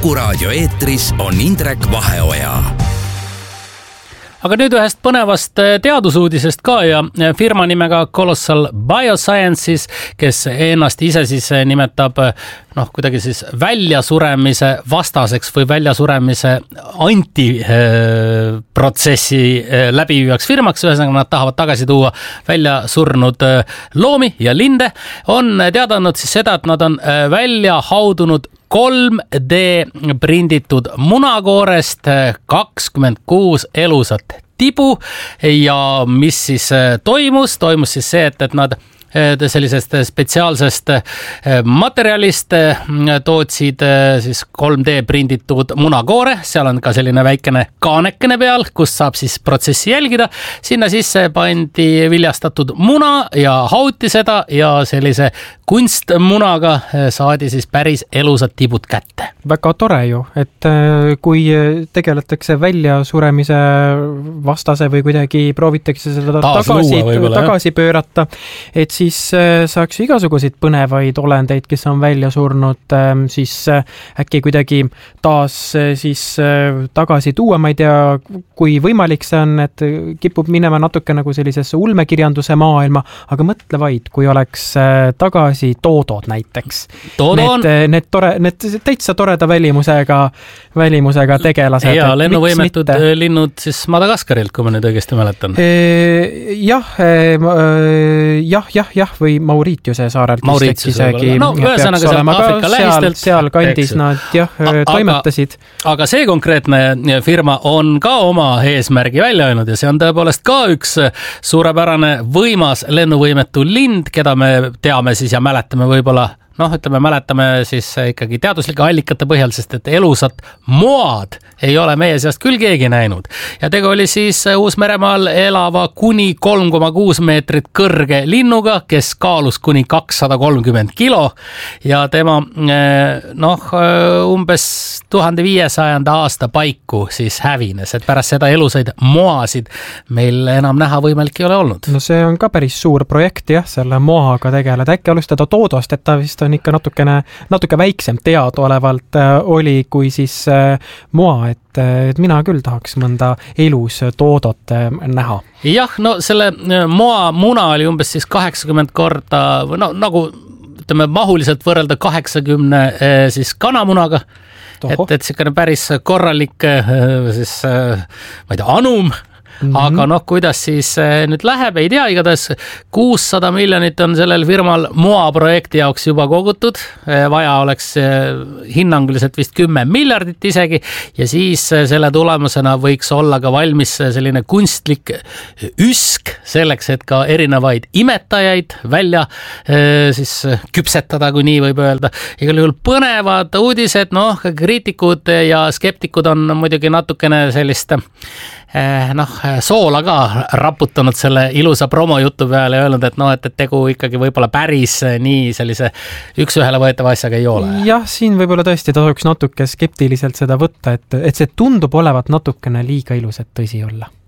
Kuku raadio eetris on Indrek Vaheoja. Aga nüüd ühest põnevast teadusuudisest ka ja firma nimega Colossal Biosciences, kes ennast ise siis nimetab kuidagi siis väljasuremise vastaseks või väljasuremise antiprotsessi läbiviivaks firmaks, ühesõnaga nad tahavad tagasi tuua välja surnud loomi ja linde, on teada andnud siis seda, et nad on välja haudunud 3D prinditud munakoorest 26 elusat tibu ja mis siis toimus siis see, et nad sellisest spetsiaalsest materjalist tootsid siis 3D prinditud munakoore, seal on ka selline väikene kaanekene peal, kus saab siis protsessi jälgida. Sinna sisse pandi viljastatud muna ja hauti seda ja sellise kunstmunaga saadi siis päris elusad tibud kätte. Väga tore ju, et kui tegeletakse väljasuremise vastase või kuidagi proovitakse seda tagasi pöörata, et siis saaks igasuguseid põnevaid olendeid, kes on välja surnud, siis äkki kuidagi taas siis tagasi tuua, ma ei tea, kui võimalik see on, et kipub minema natuke nagu sellisesse ulmekirjanduse maailma, aga mõtle vaid, kui oleks tagasi toodod näiteks. Need täitsa toreda välimusega tegelased. Ja lennuvõimetud linnud siis Madagaskarilt, kui ma nüüd õigesti mäletan. Jah, või Mauritiuse saarelt. Isegi ühesõnaga sealt Aafrika lähistelt. Seal kandis nad toimetasid. Aga see konkreetne firma on ka oma eesmärgi välja öelnud ja see on tõepoolest ka üks suurepärane võimas lennuvõimetu lind, keda me teame siis ja mäletame võib-olla mäletame siis ikkagi teaduslike allikate põhjal, sest et elusat moad ei ole meie seast küll keegi näinud. Ja tegu oli siis Uus-Meremaal elava kuni 3,6 meetrit kõrge linnuga, kes kaalus kuni 230 kilo ja tema umbes 1500 aasta paiku siis hävines, et pärast seda elusaid moasid meil enam näha võimalik ei ole olnud. No see on ka päris suur projekt selle moaga tegeleda. Äkki alustada toodost, et ta vist on ikka natuke väiksem teadaolevalt oli kui siis moa, et mina küll tahaks mõnda elus toodot näha. Jah, selle moa muna oli umbes siis 80 korda, nagu ütleme mahuliselt võrrelda 80 siis kanamunaga, et sikane päris korralik siis, ma ei tea, anum. Aga kuidas siis nüüd läheb, ei tea, igatahes 600 miljonit on sellel firmal moa projekti jaoks juba kogutud, vaja oleks hinnanguliselt vist 10 miljardit isegi ja siis selle tulemusena võiks olla ka valmis selline kunstlik üsk selleks, et ka erinevaid imetajaid välja siis küpsetada, kui nii võib öelda. Igal juhul põnevad uudised, kriitikud ja skeptikud on muidugi natukene sellist soola ka raputanud selle ilusa promojutu peale ja öelnud, et tegu ikkagi võib-olla päris nii sellise üks-ühele võetava asjaga ei ole. Jah, siin võib-olla tõesti tasuks natuke skeptiliselt seda võtta, et see tundub olevat natukene liiga ilus, et tõsi olla.